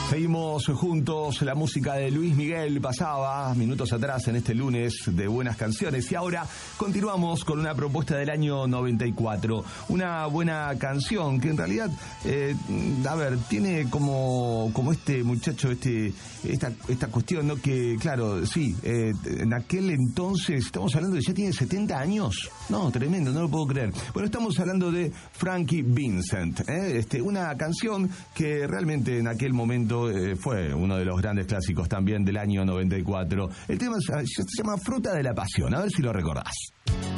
Seguimos juntos, la música de Luis Miguel pasaba minutos atrás en este lunes de buenas canciones y ahora continuamos con una propuesta del año 94, una buena canción que en realidad, tiene como este muchacho, esta cuestión, ¿no? Que claro, sí, en aquel entonces, estamos hablando de ya tiene 70 años, no, tremendo, no lo puedo creer. Bueno, estamos hablando de Frankie Vincent, una canción que realmente en aquel momento fue uno de los grandes clásicos también del año 94. El tema se llama Fruta de la Pasión, a ver si lo recordás.